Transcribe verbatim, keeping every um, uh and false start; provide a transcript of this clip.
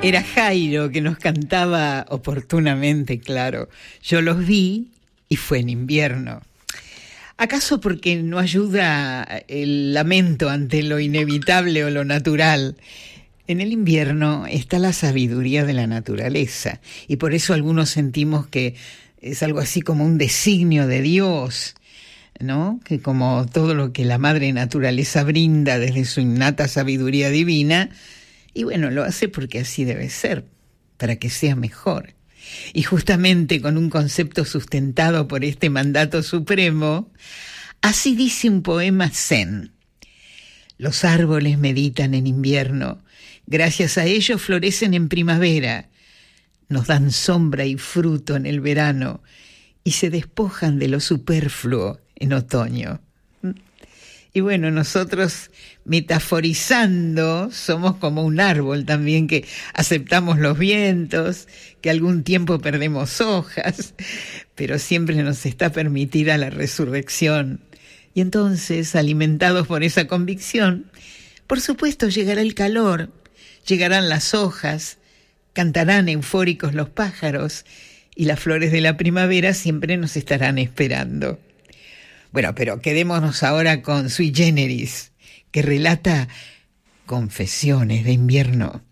Era Jairo que nos cantaba oportunamente, claro. Yo los vi y fue en invierno. ¿Acaso porque no ayuda el lamento ante lo inevitable o lo natural? En el invierno está la sabiduría de la naturaleza, y por eso algunos sentimos que es algo así como un designio de Dios, ¿no? Que como todo lo que la madre naturaleza brinda desde su innata sabiduría divina, y bueno, lo hace porque así debe ser, para que sea mejor. Y justamente con un concepto sustentado por este mandato supremo, así dice un poema zen: los árboles meditan en invierno, gracias a ellos florecen en primavera, nos dan sombra y fruto en el verano y se despojan de lo superfluo en otoño. Y bueno, nosotros, metaforizando, somos como un árbol también, que aceptamos los vientos, que algún tiempo perdemos hojas, pero siempre nos está permitida la resurrección. Y entonces, alimentados por esa convicción, por supuesto llegará el calor, llegarán las hojas, cantarán eufóricos los pájaros, y las flores de la primavera siempre nos estarán esperando. Bueno, pero quedémonos ahora con Sui Generis, que relata Confesiones de invierno.